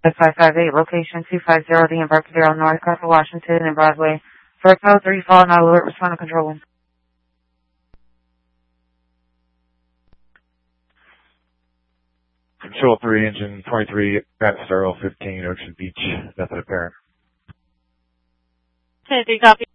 558, location 250, the Embarcadero, North Castle, Washington, and Broadway. First code 3 fall, now alert, respond to control room. Control 3, engine 23, at Starl 15, Ocean Beach, death apparent. 10-3, copy.